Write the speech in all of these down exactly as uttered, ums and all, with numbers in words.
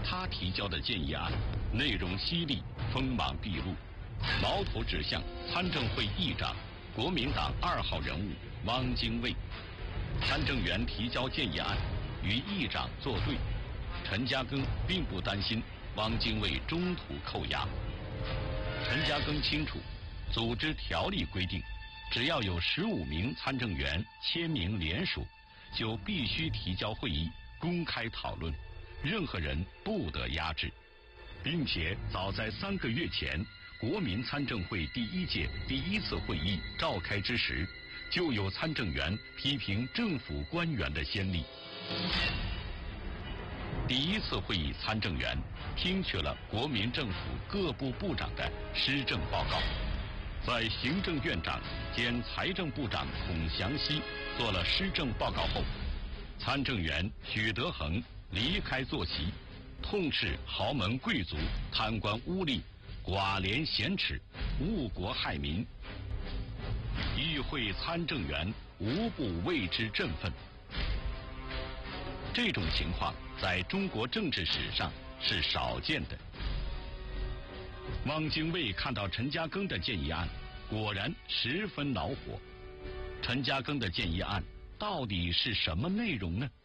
他提交的建议案内容犀利，锋芒毕露，矛头指向参政会议长、国民党二号人物汪精卫。参政员提交建议案与议长作对，陈嘉庚并不担心汪精卫中途扣押。陈嘉庚清楚，组织条例规定，只要有十五名参政员签名联署，就必须提交会议公开讨论，任何人不得压制。并且早在三个月前，国民参政会第一届第一次会议召开之时，就有参政员批评政府官员的先例。第一次会议参政员听取了国民政府各部部长的施政报告，在行政院长兼财政部长孔祥熙做了施政报告后，参政员许德衡离开坐席，痛斥豪门贵族贪官污吏，寡廉鲜耻，误国害民。议会参政员无不为之振奋。这种情况在中国政治史上是少见的。汪精卫看到陈嘉庚的建议案，果然十分恼火。陈嘉庚的建议案到底是什么内容呢？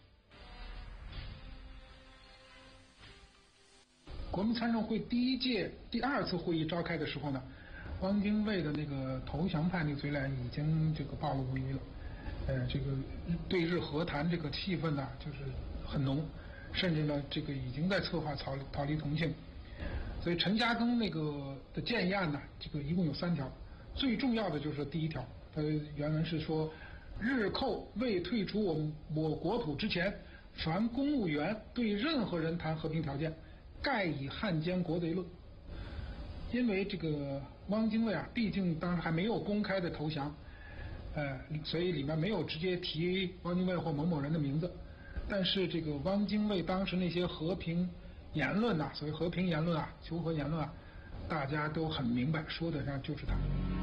国民参政会第一届第二次会议召开的时候呢，汪精卫的那个投降派那个嘴脸已经这个暴露无遗了。呃，这个对日和谈这个气氛呢，就是很浓，甚至呢，这个已经在策划逃逃离重庆。所以陈嘉庚那个的建议案呢，这个一共有三条，最重要的就是第一条，它原文是说，日寇未退出我们我国土之前，凡公务员对任何人谈和平条件，概以汉奸国贼论。因为这个汪精卫啊，毕竟当时还没有公开的投降。呃，所以里面没有直接提汪精卫或某某人的名字，但是这个汪精卫当时那些和平言论呐、啊，所谓和平言论啊、求和言论啊，大家都很明白，说的上就是他。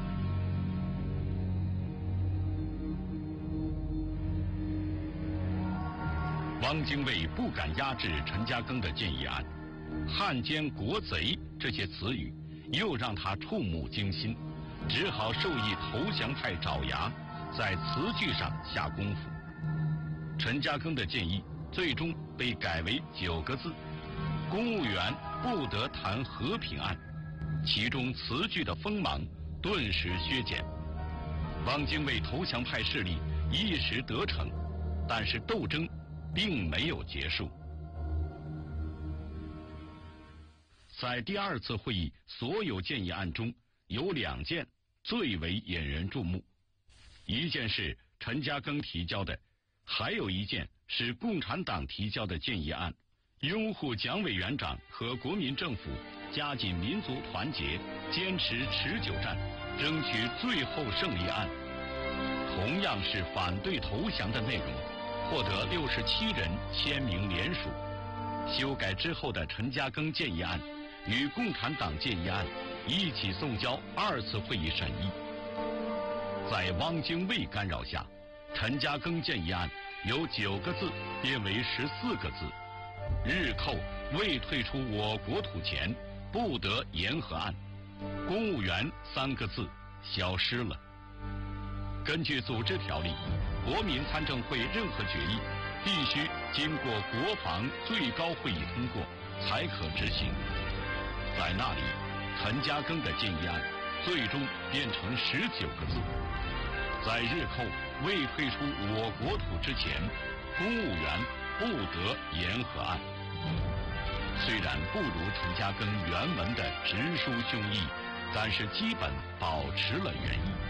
汪精卫不敢压制陈嘉庚的建议案，汉奸国贼这些词语又让他触目惊心，只好授意投降派爪牙在词句上下功夫。陈嘉庚的建议最终被改为九个字：公务员不得谈和平案，其中词句的锋芒顿时削减。汪精卫投降派势力一时得逞，但是斗争并没有结束。在第二次会议所有建议案中，有两件最为引人注目，一件是陈嘉庚提交的，还有一件是共产党提交的建议案，拥护蒋委员长和国民政府加紧民族团结，坚持持久战，争取最后胜利案。同样是反对投降的内容，获得六十七人签名联署。修改之后的陈嘉庚建议案与共产党建议案一起送交二次会议审议。在汪精卫干扰下，陈嘉庚建议案由九个字变为十四个字：日寇未退出我国土前，不得言和案。公务员三个字消失了。根据组织条例，国民参政会任何决议必须经过国防最高会议通过才可执行。在那里，陈嘉庚的建议案最终变成十九个字：在日寇未退出我国土之前，公务员不得言和案。虽然不如陈嘉庚原文的直抒胸臆，但是基本保持了原意。